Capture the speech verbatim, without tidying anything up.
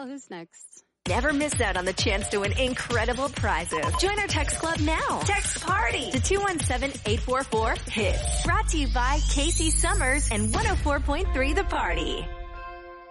Well, who's next? Never miss out on the chance to win incredible prizes. Join our text club now. Text PARTY to two one seven, eight four four, HITS. Brought to you by Casey Summers and one oh four point three The Party.